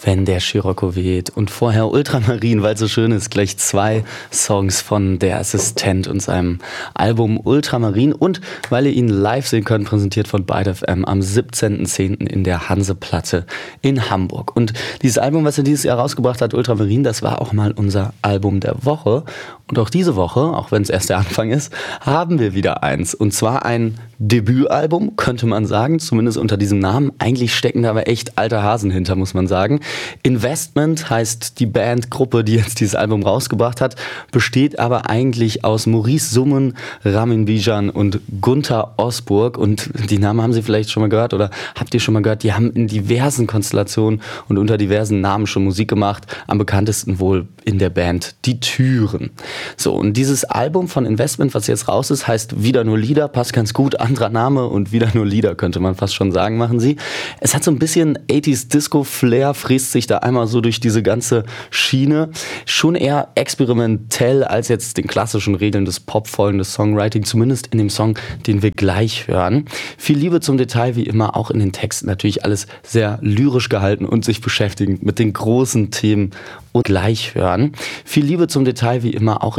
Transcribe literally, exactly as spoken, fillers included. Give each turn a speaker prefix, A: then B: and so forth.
A: Wenn der Scirocco weht und vorher Ultramarin, weil es so schön ist, gleich zwei Songs von Der Assistent und seinem Album Ultramarin und weil ihr ihn live sehen könnt, präsentiert von Byte F M am siebzehnten zehnten in der Hanseplatte in Hamburg. Und dieses Album, was er dieses Jahr rausgebracht hat, Ultramarin, das war auch mal unser Album der Woche. Und auch diese Woche, auch wenn es erst der Anfang ist, haben wir wieder eins. Und zwar ein Debütalbum, könnte man sagen, zumindest unter diesem Namen. Eigentlich stecken da aber echt alte Hasen hinter, muss man sagen. Investment heißt die Bandgruppe, die jetzt dieses Album rausgebracht hat, besteht aber eigentlich aus Maurice Summen, Ramin Bijan und Gunther Osburg. Und die Namen haben Sie vielleicht schon mal gehört oder habt ihr schon mal gehört? Die haben in diversen Konstellationen und unter diversen Namen schon Musik gemacht. Am bekanntesten wohl in der Band Die Türen. So, und dieses Album von Investment, was jetzt raus ist, heißt Wieder nur Lieder, passt ganz gut, anderer Name und Wieder nur Lieder, könnte man fast schon sagen, machen sie. Es hat so ein bisschen achtziger Disco-Flair, fräst sich da einmal so durch diese ganze Schiene. Schon eher experimentell als jetzt den klassischen Regeln des popvollen des Songwriting, zumindest in dem Song, den wir gleich hören. Viel Liebe zum Detail, wie immer, auch in den Texten natürlich alles sehr lyrisch gehalten und sich beschäftigend mit den großen Themen und gleich hören. Viel Liebe zum Detail, wie immer, auch